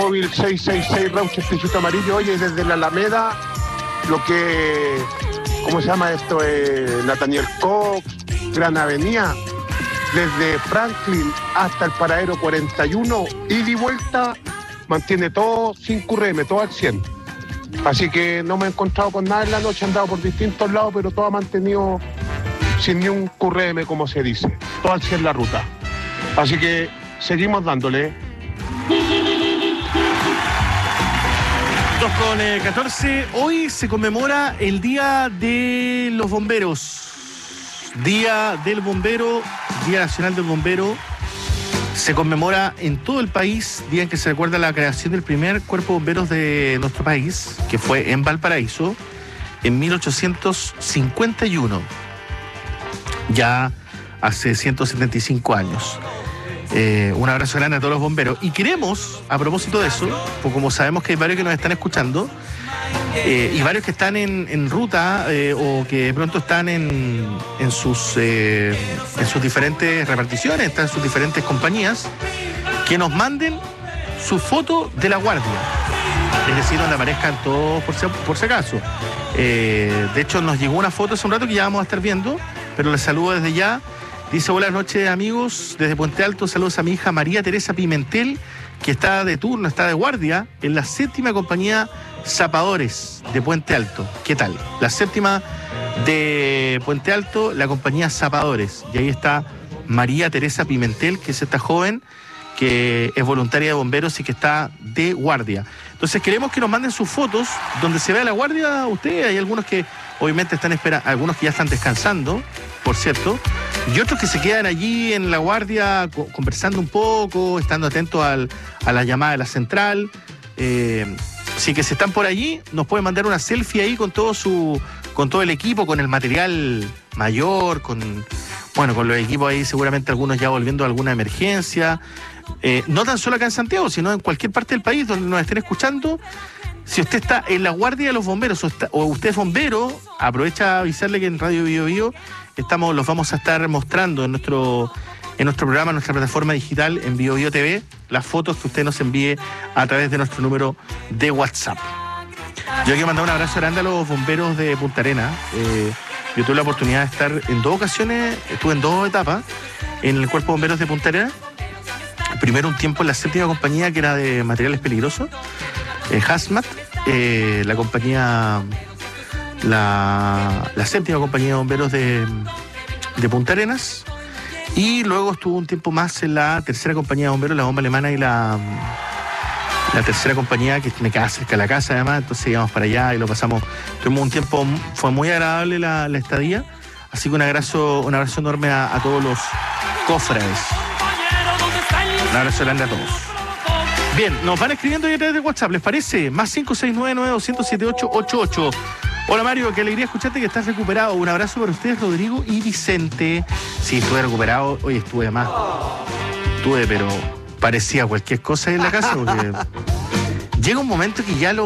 Móvil 666 Rauches Pichuto Amarillo. Oye, desde la Alameda, lo que, ¿cómo se llama esto? Nathaniel Cox, Gran Avenida, desde Franklin hasta el paradero 41, ida y vuelta, mantiene todo sin QRM, todo al 100. Así que no me he encontrado con nada en la noche, he andado por distintos lados, pero todo ha mantenido sin ni un QRM, como se dice, todo al 100 la ruta. Así que seguimos dándole. 2:14, hoy se conmemora el Día de los Bomberos. Día del Bombero, Día Nacional del Bombero. Se conmemora en todo el país, día en que se recuerda la creación del primer cuerpo de bomberos de nuestro país, que fue en Valparaíso, en 1851. Ya hace 175 años. Un abrazo grande a todos los bomberos. Y queremos, a propósito de eso, pues como sabemos que hay varios que nos están escuchando, y varios que están en ruta o que de pronto están en sus diferentes reparticiones, están en sus diferentes compañías, que nos manden su foto de la guardia. Es decir, donde aparezcan todos por si acaso. De hecho, nos llegó una foto hace un rato que ya vamos a estar viendo, pero les saludo desde ya. Dice: buenas noches, amigos, desde Puente Alto, saludos a mi hija María Teresa Pimentel, que está de turno, está de guardia en la 7ª compañía Zapadores de Puente Alto. ¿Qué tal? La 7ª de Puente Alto, la compañía Zapadores. Y ahí está María Teresa Pimentel, que es esta joven que es voluntaria de bomberos y que está de guardia. Entonces queremos que nos manden sus fotos donde se vea la guardia. Ustedes, hay algunos que obviamente están esperando, algunos que ya están descansando, por cierto, y otros que se quedan allí en la guardia conversando un poco, estando atentos a la llamada de la central. Así que si están por allí, nos pueden mandar una selfie ahí con todo el equipo, con el material mayor, con los equipos ahí, seguramente algunos ya volviendo a alguna emergencia. No tan solo acá en Santiago, sino en cualquier parte del país donde nos estén escuchando. Si usted está en la guardia de los bomberos o usted es bombero, aprovecha a avisarle que en Radio Bio Bio los vamos a estar mostrando en nuestro programa, en nuestra plataforma digital, en Bio Bio TV, las fotos que usted nos envíe a través de nuestro número de WhatsApp. Yo quiero mandar un abrazo grande a los bomberos de Punta Arenas. Yo tuve la oportunidad de estar en 2 ocasiones, estuve en 2 etapas en el Cuerpo de Bomberos de Punta Arenas. Primero un tiempo en la 7ª compañía, que era de materiales peligrosos, Hazmat, la compañía, la 7ª compañía de bomberos de Punta Arenas, y luego estuvo un tiempo más en la 3ª compañía de bomberos, la bomba alemana, y la 3ª compañía, que me queda cerca de la casa además, entonces íbamos para allá y lo pasamos, tuvimos un tiempo, fue muy agradable la estadía, así que un abrazo enorme a todos los cofrades. Un abrazo grande a todos. Bien, nos van escribiendo ya a través de WhatsApp, ¿les parece? Más 569-900-7888. Hola Mario, qué alegría escucharte que estás recuperado. Un abrazo para ustedes, Rodrigo y Vicente. Sí, estuve recuperado, hoy pero parecía cualquier cosa en la casa, porque llega un momento que ya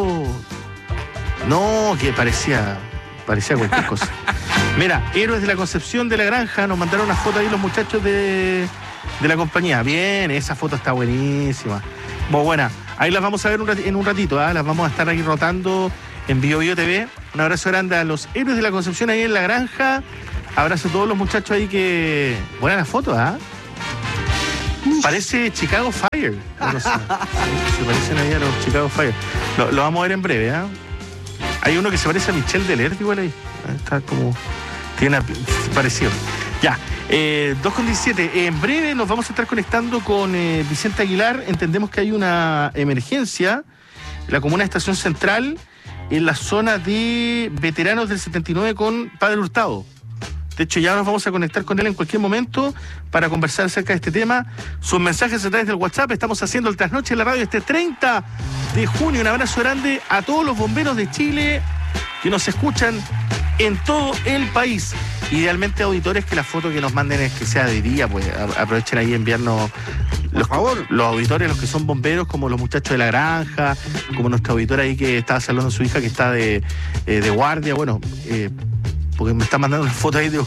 que parecía cualquier cosa. Mira, Héroes de la Concepción de la Granja, nos mandaron una foto ahí los muchachos de la compañía. Bien, esa foto está buenísima. Muy buena. Ahí las vamos a ver en un ratito, ¿eh? Las vamos a estar ahí rotando en Bio Bio TV. Un abrazo grande a los Héroes de la Concepción ahí en la Granja. Abrazo a todos los muchachos ahí que... Buena la foto, ¿ah? Parece Chicago Fire. No sé. Se parecen ahí a los Chicago Fire. Lo vamos a ver en breve, ¿ah? Hay uno que se parece a Michel Delert igual ahí. Está como... Tiene parecido. Ya. 2:17. En breve nos vamos a estar conectando con Vicente Aguilar. Entendemos que hay una emergencia en la comuna de Estación Central, en la zona de veteranos del 79 con Padre Hurtado. De hecho, ya nos vamos a conectar con él en cualquier momento para conversar acerca de este tema. Sus mensajes a través del WhatsApp. Estamos haciendo el Trasnoche en la radio este 30 de junio. Un abrazo grande a todos los bomberos de Chile que nos escuchan en todo el país. Idealmente, auditores, que la foto que nos manden es que sea de día, pues aprovechen ahí y enviarnos los auditores, los que son bomberos, como los muchachos de la granja, como nuestra auditora ahí que estaba saludando a su hija que está de guardia, bueno, porque me está mandando una foto ahí de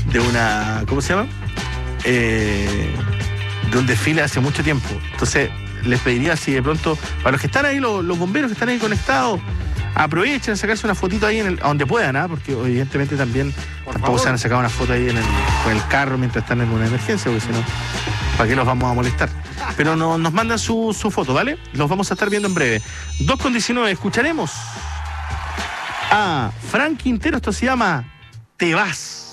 una, ¿cómo se llama? De un desfile hace mucho tiempo. Entonces, les pediría si de pronto, para los que están ahí, los bomberos que están ahí conectados, aprovechen a sacarse una fotito ahí donde puedan, porque evidentemente también tampoco se van a sacar una foto ahí con el carro mientras están en una emergencia, porque si no, ¿para qué los vamos a molestar? Pero nos mandan su foto, ¿vale? Los vamos a estar viendo en breve. 2:19, escucharemos a Frank Quintero, esto se llama Te Vas.